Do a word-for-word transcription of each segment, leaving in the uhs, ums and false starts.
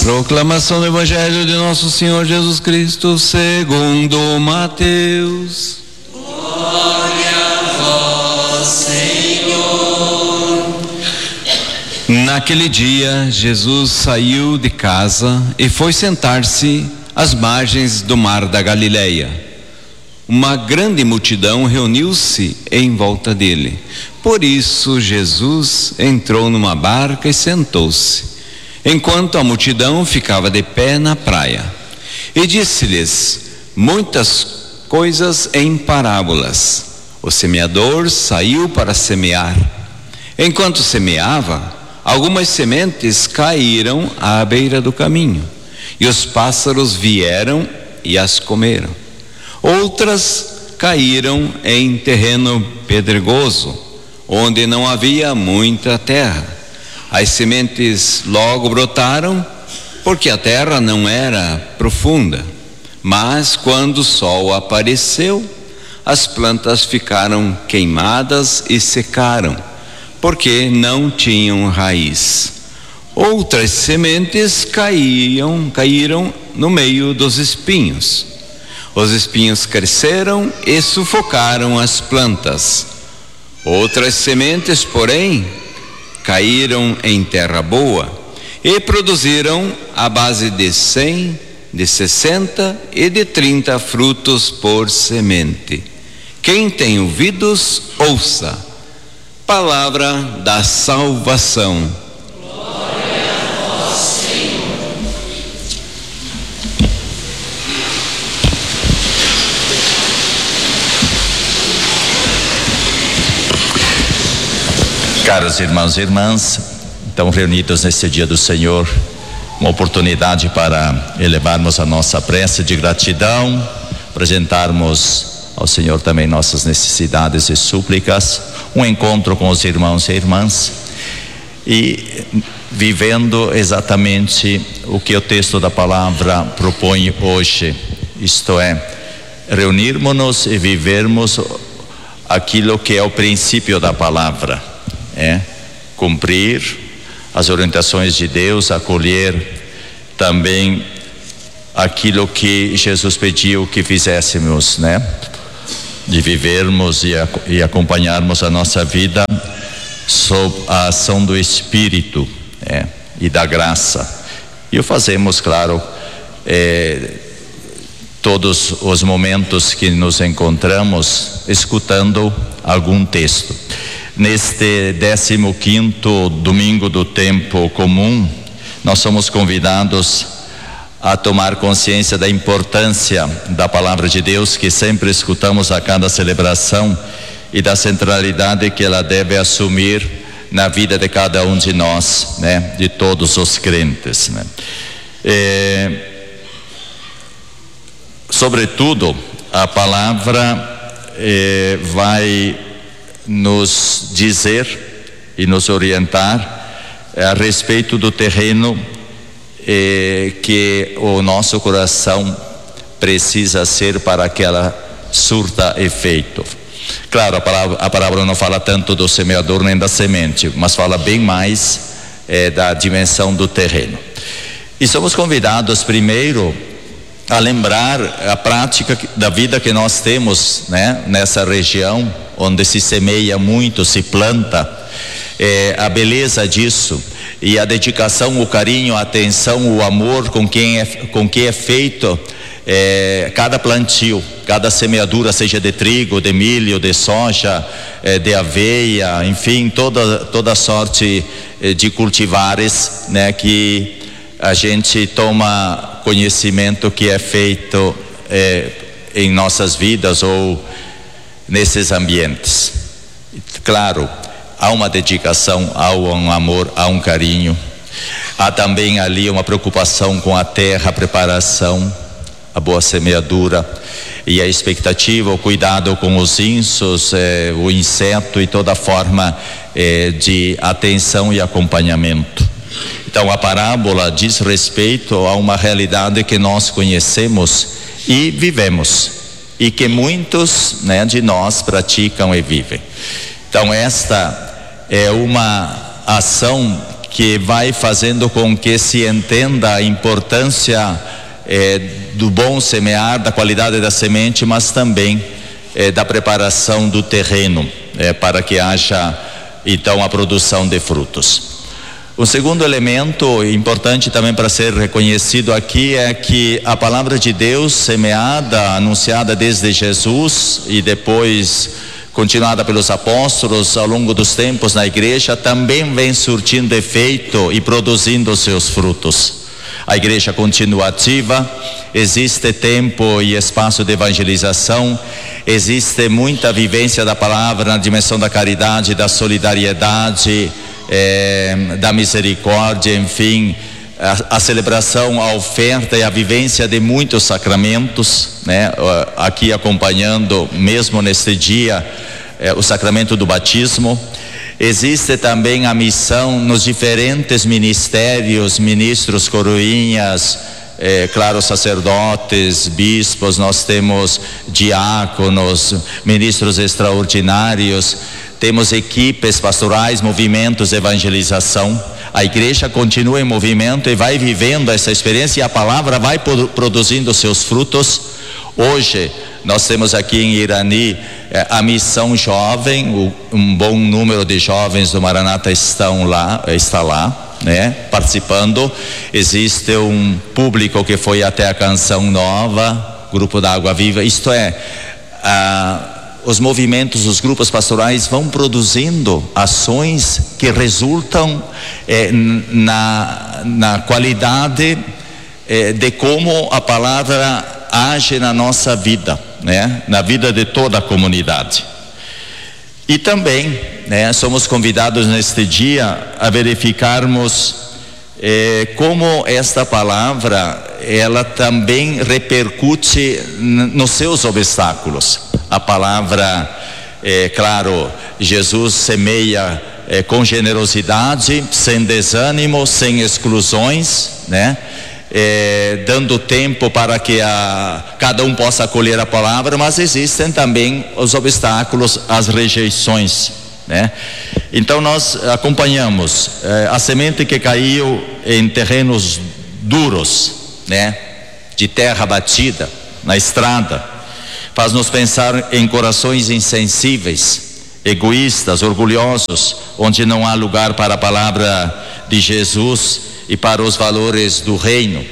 Proclamação do Evangelho de Nosso Senhor Jesus Cristo segundo Mateus. Glória a vós, Senhor. Naquele dia, Jesus saiu de casa e foi sentar-se às margens do mar da Galileia. Uma grande multidão reuniu-se em volta dele. Por isso, Jesus entrou numa barca e sentou-se, enquanto a multidão ficava de pé na praia. E disse-lhes muitas coisas em parábolas. O semeador saiu para semear. Enquanto semeava, algumas sementes caíram à beira do caminho, e os pássaros vieram e as comeram. Outras caíram em terreno pedregoso, onde não havia muita terra. As sementes logo brotaram, porque a terra não era profunda. Mas quando o sol apareceu, as plantas ficaram queimadas e secaram, porque não tinham raiz. Outras sementes caíam, caíram no meio dos espinhos. Os espinhos cresceram e sufocaram as plantas. Outras sementes, porém, caíram em terra boa e produziram à base de cem, de sessenta e de trinta frutos por semente. Quem tem ouvidos, ouça. Palavra da salvação. Glória a vós, Senhor. Caros irmãos e irmãs, estão reunidos neste dia do Senhor, uma oportunidade para elevarmos a nossa prece de gratidão, apresentarmos ao Senhor também nossas necessidades e súplicas, um encontro com os irmãos e irmãs e vivendo exatamente o que o texto da palavra propõe hoje, isto é, reunirmos-nos e vivermos aquilo que é o princípio da palavra. É cumprir as orientações de Deus, acolher também aquilo que Jesus pediu que fizéssemos, né? De vivermos e, e acompanharmos a nossa vida sob a ação do Espírito, é, e da graça. E o fazemos, claro, é, todos os momentos que nos encontramos escutando algum texto. Neste décimo quinto domingo do tempo comum, nós somos convidados a tomar consciência da importância da palavra de Deus que sempre escutamos a cada celebração e da centralidade que ela deve assumir na vida de cada um de nós, né? De todos os crentes, né? É, sobretudo, a palavra é, vai nos dizer e nos orientar a respeito do terreno eh, que o nosso coração precisa ser para que ela surta efeito. Claro, a palavra, a palavra não fala tanto do semeador nem da semente, mas fala bem mais eh, da dimensão do terreno. E somos convidados primeiro a lembrar a prática da vida que nós temos, né, nessa região onde se semeia muito, se planta, é, a beleza disso e a dedicação, o carinho, a atenção, o amor com quem é, com que é feito é, cada plantio, cada semeadura, seja de trigo, de milho, de soja, é, de aveia, enfim, toda toda sorte de cultivares, né, que a gente toma conhecimento que é feito é, em nossas vidas ou nesses ambientes. Claro, há uma dedicação, há um amor, há um carinho, há também ali uma preocupação com a terra, a preparação, a boa semeadura e a expectativa, o cuidado com os insos, eh, o inseto e toda forma eh, de atenção e acompanhamento. Então a parábola diz respeito a uma realidade que nós conhecemos e vivemos e que muitos, né, de nós praticam e vivem. Então esta é uma ação que vai fazendo com que se entenda a importância eh, do bom semear, da qualidade da semente, mas também eh, da preparação do terreno, eh, para que haja então a produção de frutos. O segundo elemento importante também para ser reconhecido aqui é que a palavra de Deus semeada, anunciada desde Jesus e depois continuada pelos apóstolos ao longo dos tempos na igreja, também vem surtindo efeito e produzindo seus frutos. A igreja continua ativa, existe tempo e espaço de evangelização, existe muita vivência da palavra na dimensão da caridade, da solidariedade, é, da misericórdia, enfim, a, a celebração, a oferta e a vivência de muitos sacramentos, né? Aqui acompanhando, mesmo neste dia, é, o sacramento do batismo. Existe também a missão nos diferentes ministérios, ministros, coroinhas, é, claro, sacerdotes, bispos, nós temos diáconos, ministros extraordinários, temos equipes pastorais, movimentos de evangelização. A igreja continua em movimento e vai vivendo essa experiência, e a palavra vai produzindo seus frutos. Hoje nós temos aqui em Irani eh, a missão jovem, um bom número de jovens do Maranata estão lá, está lá, né, participando. Existe um público que foi até a Canção Nova, Grupo da Água Viva. Isto é, a os movimentos, os grupos pastorais vão produzindo ações que resultam eh, na, na qualidade eh, de como a palavra age na nossa vida, né? Na vida de toda a comunidade. E também, né, somos convidados neste dia a verificarmos eh, como esta palavra ela também repercute nos seus obstáculos. A palavra, é claro, Jesus semeia é, com generosidade, sem desânimo, sem exclusões, né? É, dando tempo para que a, cada um possa acolher a palavra, mas existem também os obstáculos, as rejeições, né? Então nós acompanhamos é, a semente que caiu em terrenos duros, né? De terra batida, na estrada. Faz-nos pensar em corações insensíveis, egoístas, orgulhosos, onde não há lugar para a palavra de Jesus e para os valores do reino.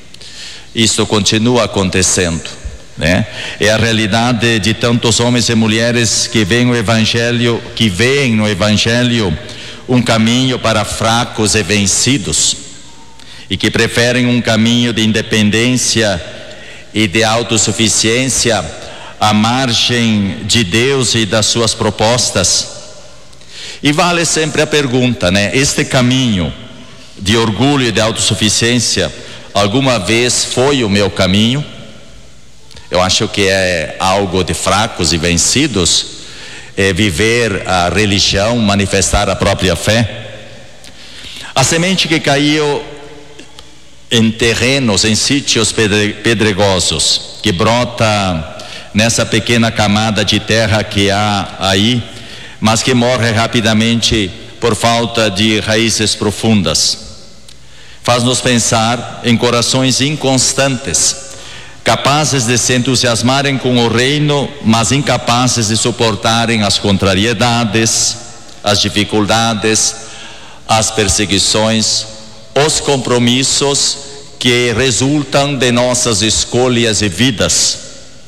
Isso continua acontecendo, né? É a realidade de tantos homens e mulheres que veem o evangelho, que veem no evangelho um caminho para fracos e vencidos, e que preferem um caminho de independência e de autossuficiência à margem de Deus e das suas propostas. E vale sempre a pergunta, né? Este caminho de orgulho e de autossuficiência alguma vez foi o meu caminho? Eu acho que é algo de fracos e vencidos, é viver a religião, manifestar a própria fé. A semente que caiu em terrenos, em sítios pedregosos, que brota nessa pequena camada de terra que há aí, mas que morre rapidamente por falta de raízes profundas. Faz-nos pensar em corações inconstantes, capazes de se entusiasmarem com o reino, mas incapazes de suportarem as contrariedades, as dificuldades, as perseguições, os compromissos que resultam de nossas escolhas e vidas.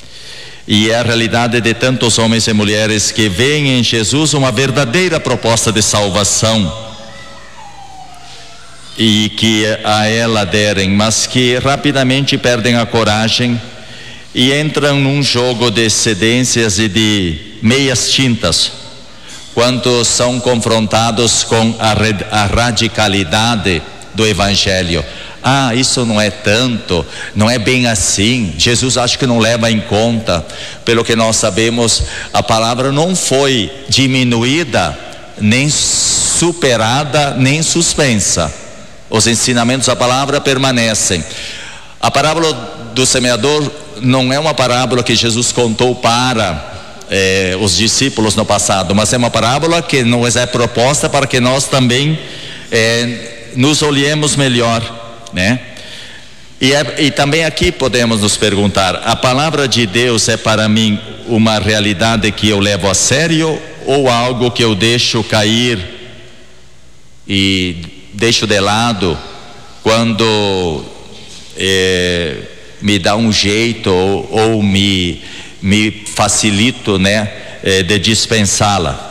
E é a realidade de tantos homens e mulheres que veem em Jesus uma verdadeira proposta de salvação e que a ela aderem, mas que rapidamente perdem a coragem e entram num jogo de cedências e de meias tintas quando são confrontados com a, a radicalidade do evangelho. Ah, isso não é tanto, não é bem assim, Jesus acho que não leva em conta. Pelo que nós sabemos, a palavra não foi diminuída, nem superada, nem suspensa. Os ensinamentos da palavra permanecem. A parábola do semeador não é uma parábola que Jesus contou para eh, os discípulos no passado, mas é uma parábola que nos é proposta para que nós também é, nos olhemos melhor, né? E, é, e também aqui podemos nos perguntar: a palavra de Deus é para mim uma realidade que eu levo a sério ou algo que eu deixo cair e deixo de lado quando é, me dá um jeito ou, ou me, me facilito, né, é, de dispensá-la?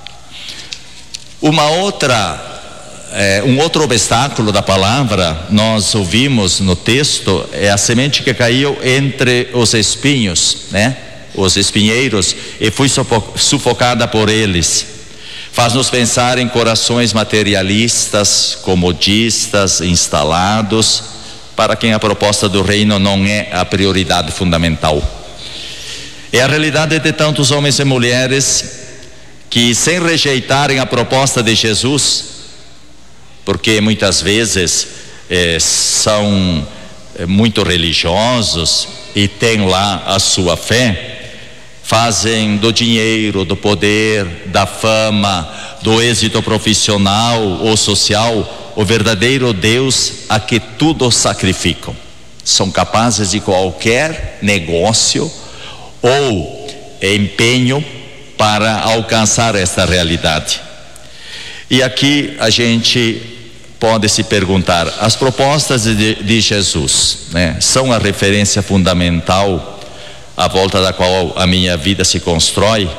Uma outra É, um outro obstáculo da palavra, nós ouvimos no texto, é a semente que caiu entre os espinhos, né? Os espinheiros, e foi sufocada por eles. Faz-nos pensar em corações materialistas, comodistas, instalados, para quem a proposta do reino não é a prioridade fundamental. É a realidade de tantos homens e mulheres que, sem rejeitarem a proposta de Jesus, porque muitas vezes eh, são eh, muito religiosos e têm lá a sua fé, fazem do dinheiro, do poder, da fama, do êxito profissional ou social o verdadeiro Deus a que tudo sacrificam. São capazes de qualquer negócio ou empenho para alcançar esta realidade. E aqui a gente pode se perguntar: as propostas de, de Jesus, né, são a referência fundamental à volta da qual a minha vida se constrói?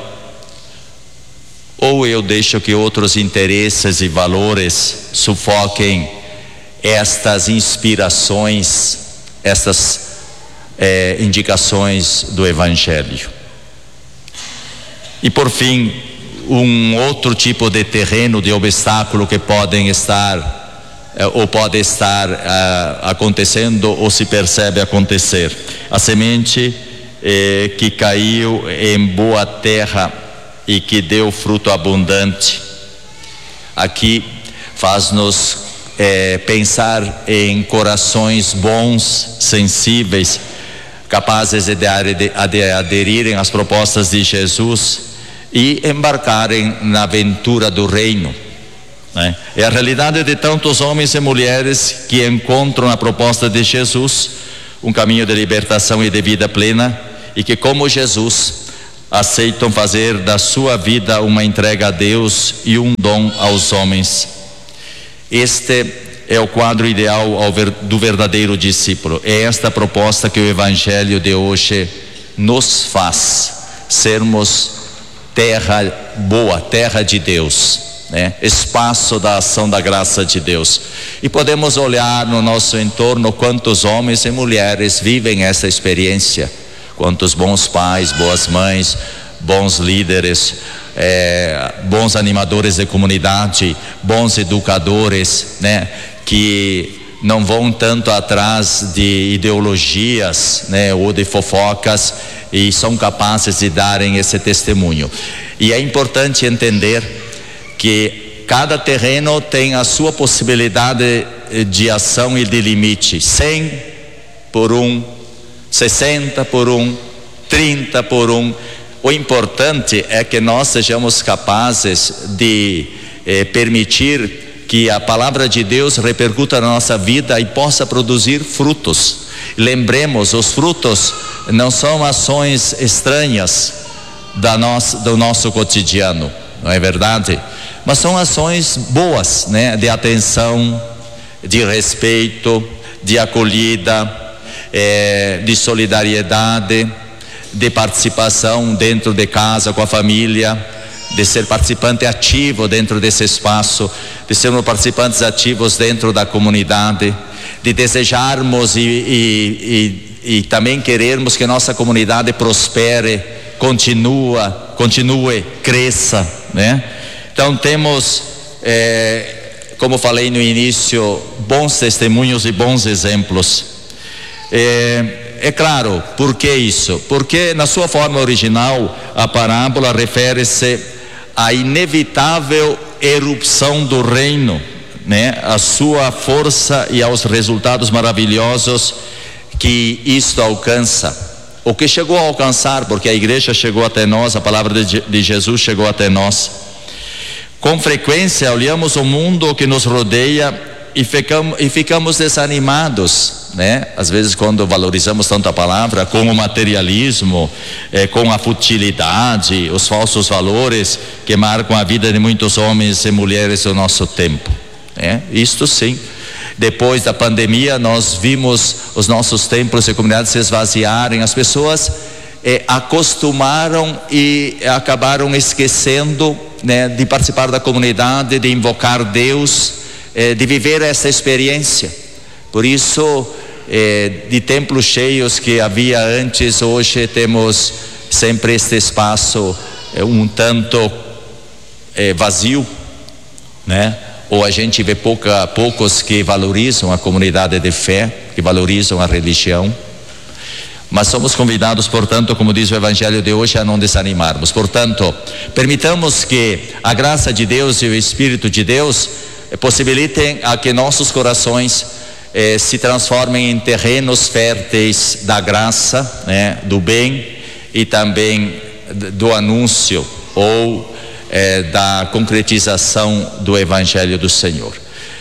Ou eu deixo que outros interesses e valores sufoquem estas inspirações, estas é, indicações do Evangelho? E por fim, um outro tipo de terreno, de obstáculo que podem estar ou pode estar uh, acontecendo ou se percebe acontecer: a semente eh, que caiu em boa terra e que deu fruto abundante. Aqui faz-nos eh, pensar em corações bons, sensíveis, capazes de, de, de aderirem às propostas de Jesus e embarcarem na aventura do reino. É a realidade de tantos homens e mulheres que encontram na proposta de Jesus um caminho de libertação e de vida plena, e que, como Jesus, aceitam fazer da sua vida uma entrega a Deus e um dom aos homens. Este é o quadro ideal ao ver, do verdadeiro discípulo. É esta proposta que o Evangelho de hoje nos faz: sermos terra boa, terra de Deus, né? Espaço da ação da graça de Deus. E podemos olhar no nosso entorno quantos homens e mulheres vivem essa experiência, quantos bons pais, boas mães, bons líderes, é, bons animadores de comunidade, bons educadores, né? Que não vão tanto atrás de ideologias, né, ou de fofocas, e são capazes de darem esse testemunho. E é importante entender que cada terreno tem a sua possibilidade de ação e de limite: cem por um, sessenta por um, trinta por um. O importante é que nós sejamos capazes de eh, permitir que a palavra de Deus repercuta na nossa vida e possa produzir frutos. Lembremos, os frutos não são ações estranhas da nossa, do nosso cotidiano, não é verdade? Mas são ações boas, né? De atenção, de respeito, de acolhida, é, de solidariedade, de participação dentro de casa com a família, de ser participante ativo dentro desse espaço, de sermos participantes ativos dentro da comunidade, de desejarmos e, e, e, e também querermos que nossa comunidade prospere, continua, continue, cresça, né? Então temos, é, como falei no início, bons testemunhos e bons exemplos. É, é claro, por que isso? Porque na sua forma original a parábola refere-se à inevitável erupção do reino, né? A sua força e aos resultados maravilhosos que isto alcança. O que chegou a alcançar, porque a igreja chegou até nós, a palavra de, de Jesus chegou até nós. Com frequência olhamos o mundo que nos rodeia e ficamos, e ficamos desanimados, né? Às vezes, quando valorizamos tanto a palavra, com o materialismo, eh, com a futilidade, os falsos valores que marcam a vida de muitos homens e mulheres do nosso tempo, né? Isto sim. Depois da pandemia, nós vimos os nossos templos e comunidades se esvaziarem. As pessoas eh, acostumaram e acabaram esquecendo, né, de participar da comunidade, de invocar Deus, eh, de viver essa experiência. Por isso, eh, de templos cheios que havia antes, hoje temos sempre este espaço eh, um tanto eh, vazio, né? Ou a gente vê pouca, poucos que valorizam a comunidade de fé, que valorizam a religião. Mas somos convidados, portanto, como diz o Evangelho de hoje, a não desanimarmos. Portanto, permitamos que a graça de Deus e o Espírito de Deus eh, possibilitem a que nossos corações eh, se transformem em terrenos férteis da graça, né, do bem e também do anúncio ou É, da concretização do Evangelho do Senhor.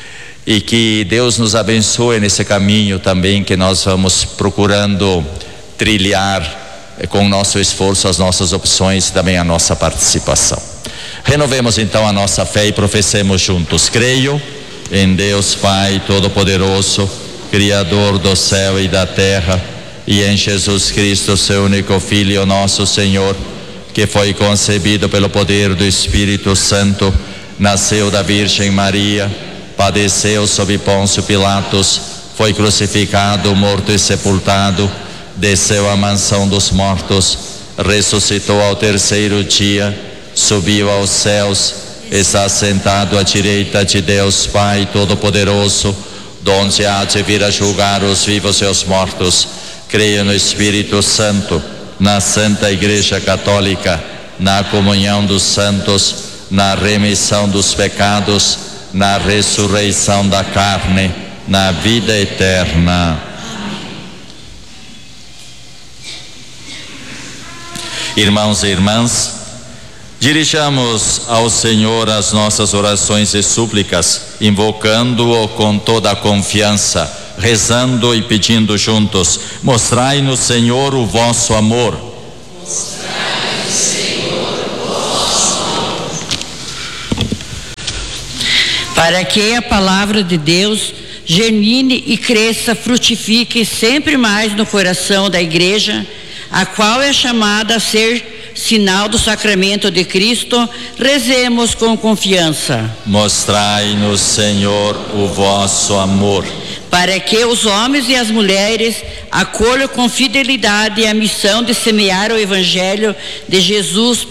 E que Deus nos abençoe nesse caminho também que nós vamos procurando trilhar é, com o nosso esforço, as nossas opções e também a nossa participação. Renovemos então a nossa fé e professemos juntos. Creio em Deus Pai Todo-Poderoso, Criador do céu e da terra, e em Jesus Cristo, seu único Filho, nosso Senhor, que foi concebido pelo poder do Espírito Santo, nasceu da Virgem Maria, padeceu sob Pôncio Pilatos, foi crucificado, morto e sepultado, desceu à mansão dos mortos, ressuscitou ao terceiro dia, subiu aos céus, está sentado à direita de Deus Pai Todo-Poderoso, donde há de vir a julgar os vivos e os mortos. Creio no Espírito Santo, na Santa Igreja Católica, na comunhão dos santos, na remissão dos pecados, na ressurreição da carne, na vida eterna. Irmãos e irmãs, dirijamos ao Senhor as nossas orações e súplicas, invocando-o com toda a confiança, rezando e pedindo juntos: mostrai-nos, Senhor, o vosso amor. Mostrai-nos, Senhor, o vosso amor. Para que a palavra de Deus germine e cresça, frutifique sempre mais no coração da igreja, a qual é chamada a ser sinal do sacramento de Cristo, rezemos com confiança. Mostrai-nos, Senhor, o vosso amor. Para que os homens e as mulheres acolham com fidelidade a missão de semear o Evangelho de Jesus